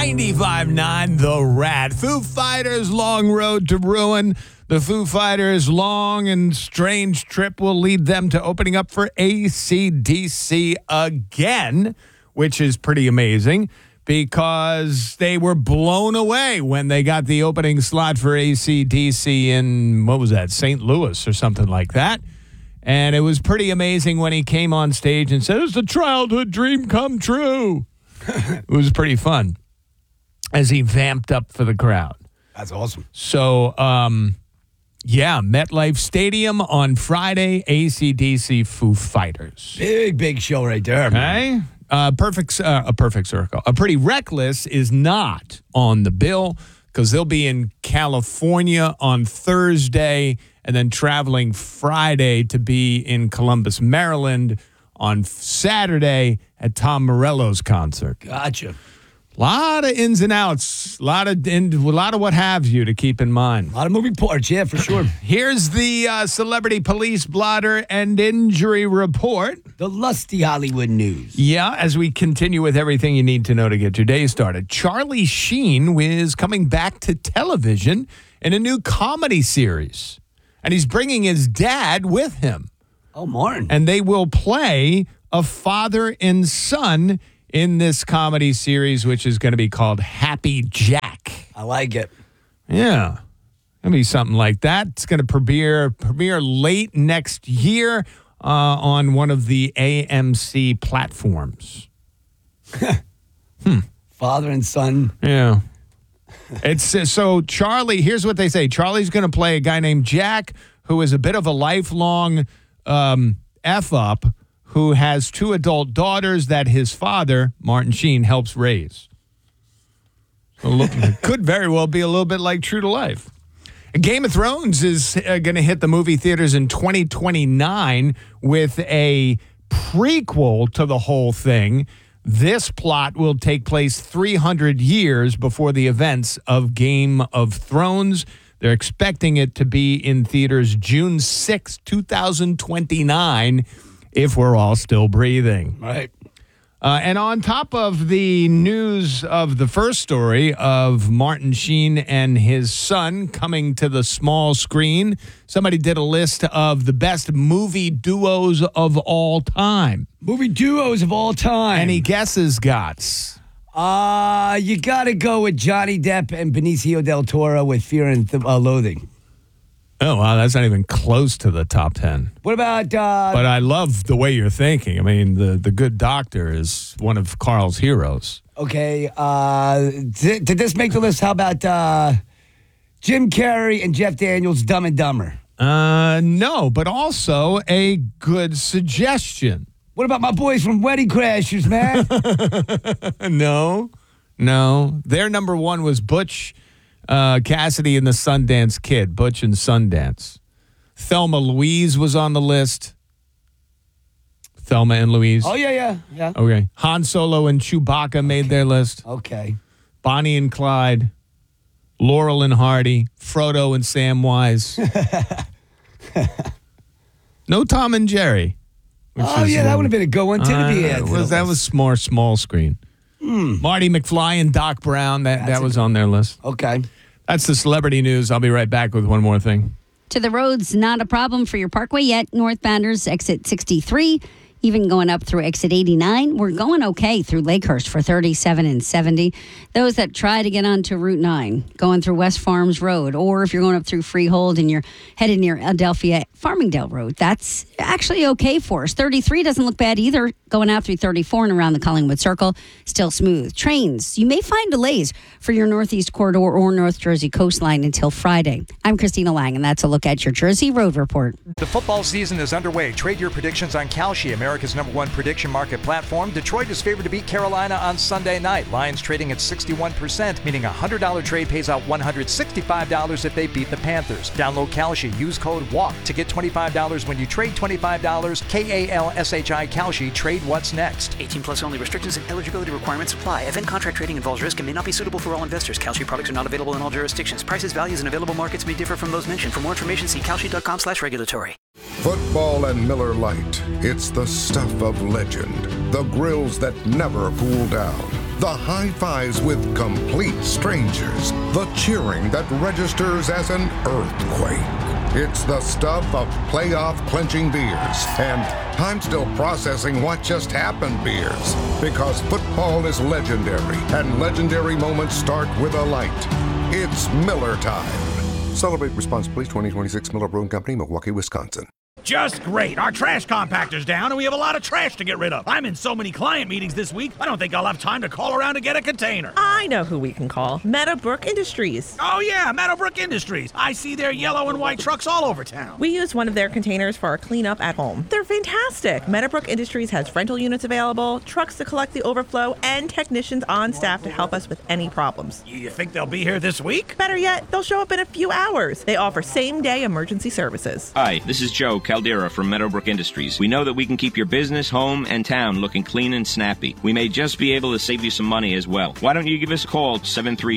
95.9 The Rat. Foo Fighters' Long Road to Ruin. The Foo Fighters' long and strange trip will lead them to opening up for AC/DC again, which is pretty amazing because they were blown away when they got the opening slot for AC/DC in, what was that, St. Louis or something like that. And it was pretty amazing when he came on stage and said, "It's a childhood dream come true." It was pretty fun as he vamped up for the crowd. That's awesome. So, MetLife Stadium on Friday, AC/DC Foo Fighters. Big show right there, man. Okay. Perfect Circle. A Pretty Reckless is not on the bill because they'll be in California on Thursday and then traveling Friday to be in Columbus, Maryland on Saturday at Tom Morello's concert. Gotcha. A lot of ins and outs, a lot of what have you to keep in mind. A lot of moving parts, yeah, for sure. Here's the celebrity police blotter and injury report. The lusty Hollywood news. Yeah, as we continue with everything you need to know to get your day started. Charlie Sheen is coming back to television in a new comedy series. And he's bringing his dad with him. Oh, Martin. And they will play a father and son in this comedy series, which is going to be called Happy Jack. I like it. Yeah. It'll be something like that. It's going to premiere late next year on one of the AMC platforms. Father and son. Yeah. It's so Charlie, here's what they say. Charlie's going to play a guy named Jack, who is a bit of a lifelong F-up, who has two adult daughters that his father, Martin Sheen, helps raise. So it could very well be a little bit like True to Life. Game of Thrones is going to hit the movie theaters in 2029 with a prequel to the whole thing. This plot will take place 300 years before the events of Game of Thrones. They're expecting it to be in theaters June 6, 2029, if we're all still breathing. Right. And on top of the news of the first story of Martin Sheen and his son coming to the small screen, somebody did a list of the best movie duos of all time. Movie duos of all time. Any guesses, Gots? You got to go with Johnny Depp and Benicio del Toro with Fear and Loathing. Oh, wow, that's not even close to the top 10. What about... But I love the way you're thinking. I mean, the Good Doctor is one of Carl's heroes. Okay, did this make the list? How about Jim Carrey and Jeff Daniels, Dumb and Dumber? No, but also a good suggestion. What about my boys from Wedding Crashers, man? No. Their number one was Butch Cassidy and the Sundance Kid, Butch and Sundance. Thelma Louise was on the list. Thelma and Louise. Oh, yeah. Okay. Han Solo and Chewbacca made their list. Okay. Bonnie and Clyde. Laurel and Hardy. Frodo and Samwise. No Tom and Jerry. Oh, yeah, that would have been a good one, too, to be added. That was more small screen. Marty McFly and Doc Brown, that was on their list. Okay. That's the celebrity news. I'll be right back with one more thing. To the roads, not a problem for your parkway yet. Northbounders, exit 63, even going up through exit 89. We're going okay through Lakehurst for 37 and 70. Those that try to get onto Route 9, going through West Farms Road, or if you're going up through Freehold and you're headed near Adelphia, Farmingdale Road, that's actually okay for us. 33 doesn't look bad either. Going out through 34 and around the Collingwood Circle, still smooth. Trains, you may find delays for your Northeast Corridor or North Jersey coastline until Friday. I'm Christina Lang, and that's a look at your Jersey Road Report. The football season is underway. Trade your predictions on Kalshi, America's #1 prediction market platform. Detroit is favored to beat Carolina on Sunday night. Lions trading at 61%, meaning a $100 trade pays out $165 if they beat the Panthers. Download Kalshi. Use code WALK to get $25 when you trade $25. KALSHI Kalshi. Trade what's next. 18 plus only. Restrictions and eligibility requirements apply. Event contract trading involves risk and may not be suitable for all investors. Kalshi products are not available in all jurisdictions. Prices, values, and available markets may differ from those mentioned. For more information, see kalshi.com/regulatory. Football and Miller Lite. It's the stuff of legend. The grills that never cool down. the high fives with complete strangers, the cheering that registers as an earthquake. It's the stuff of playoff clinching beers and I'm still processing what just happened beers, because football is legendary and legendary moments start with a light. It's Miller time. Celebrate responsibly. 2026 Miller Brewing Company, Milwaukee, Wisconsin. Just great. Our trash compactor's down and we have a lot of trash to get rid of. I'm in so many client meetings this week, I don't think I'll have time to call around to get a container. I know who we can call. Meadowbrook Industries. Oh yeah, Meadowbrook Industries. I see their yellow and white trucks all over town. We use one of their containers for our cleanup at home. They're fantastic. Meadowbrook Industries has rental units available, trucks to collect the overflow, and technicians on staff to help us with any problems. You think they'll be here this week? Better yet, they'll show up in a few hours. They offer same-day emergency services. Hi, this is Joe Caldera from Meadowbrook Industries. We know that we can keep your business, home, and town looking clean and snappy. We may just be able to save you some money as well. Why don't you give us a call at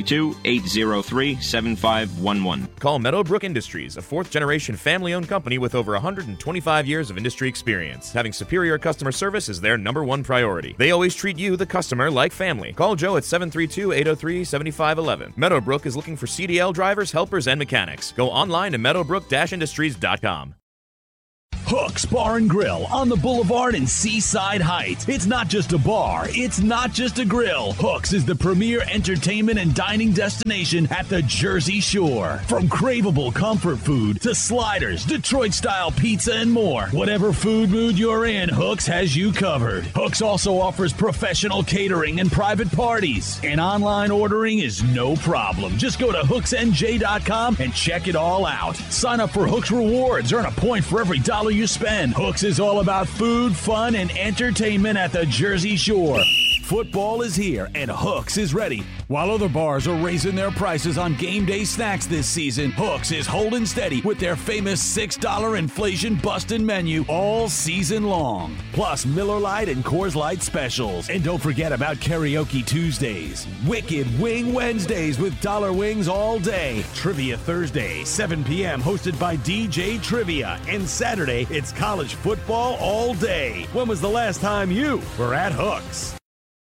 732-803-7511. Call Meadowbrook Industries, a fourth-generation family-owned company with over 125 years of industry experience. Having superior customer service is their number one priority. They always treat you, the customer, like family. Call Joe at 732-803-7511. Meadowbrook is looking for CDL drivers, helpers, and mechanics. Go online to meadowbrook-industries.com. Hooks Bar and Grill on the Boulevard in Seaside Heights. It's not just a bar. It's not just a grill. Hooks is the premier entertainment and dining destination at the Jersey Shore. From craveable comfort food to sliders, Detroit-style pizza, and more. Whatever food mood you're in, Hooks has you covered. Hooks also offers professional catering and private parties. And online ordering is no problem. Just go to hooksnj.com and check it all out. Sign up for Hooks Rewards. Earn a point for every dollar you spend. Hooks is all about food, fun, and entertainment at the Jersey Shore. Football is here, and Hooks is ready. While other bars are raising their prices on game day snacks this season, Hooks is holding steady with their famous $6 inflation-busting menu all season long. Plus Miller Lite and Coors Light specials. And don't forget about Karaoke Tuesdays, Wicked Wing Wednesdays with dollar wings all day, Trivia Thursday, 7 p.m. hosted by DJ Trivia, and Saturday, it's college football all day. When was the last time you were at Hooks?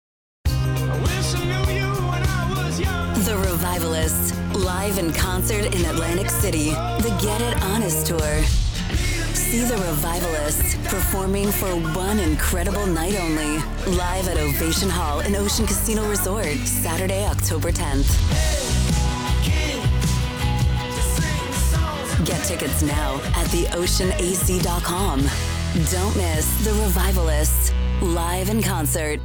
The Revivalists, live in concert in Atlantic City. The Get It Honest Tour. See the Revivalists performing for one incredible night only. Live at Ovation Hall in Ocean Casino Resort, Saturday, October 10th. Get tickets now at theoceanac.com. Don't miss the Revivalists, live in concert.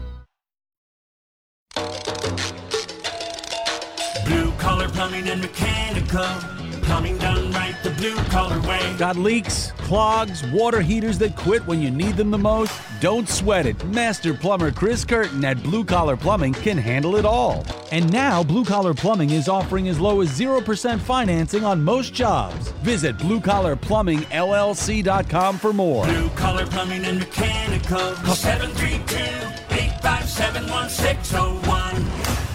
Blue Collar Plumbing and Mechanical. Plumbing done right the blue collar way. Got leaks, clogs, water heaters that quit when you need them the most? Don't sweat it. Master plumber Chris Curtin at Blue Collar Plumbing can handle it all. And now Blue Collar Plumbing is offering as low as 0% financing on most jobs. Visit BlueCollarPlumbingLLC.com for more. Blue Collar Plumbing and Mechanical. Call 732-857-1601.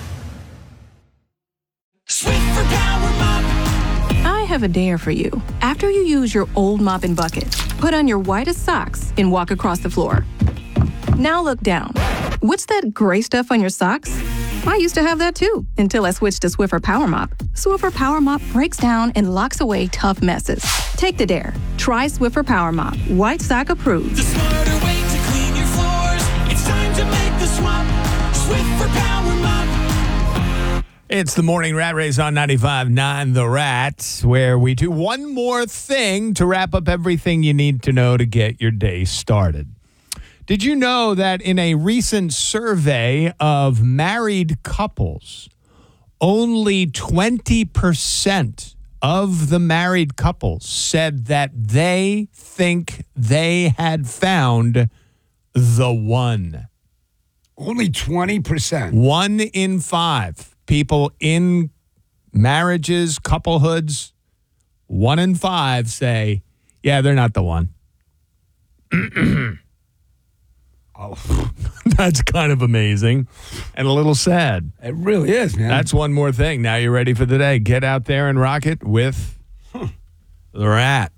Swiffer Power Mop. I have a dare for you. After you use your old mop and bucket, put on your whitest socks and walk across the floor. Now look down. What's that gray stuff on your socks? I used to have that too, until I switched to Swiffer Power Mop. Swiffer Power Mop breaks down and locks away tough messes. Take the dare. Try Swiffer Power Mop. White sock approved. The smarter way to clean your floors. It's time to make the swap. Swiffer Power Mop. It's the morning Rat Race on 95.9 The Rat, where we do one more thing to wrap up everything you need to know to get your day started. Did you know that in a recent survey of married couples, only 20% of the married couples said that they think they had found the one? Only 20%. 1 in 5. People in marriages, couplehoods, 1 in 5 say, yeah, they're not the one. Oh, that's kind of amazing and a little sad. It really is, man. That's one more thing. Now you're ready for the day. Get out there and rock it with the Rat.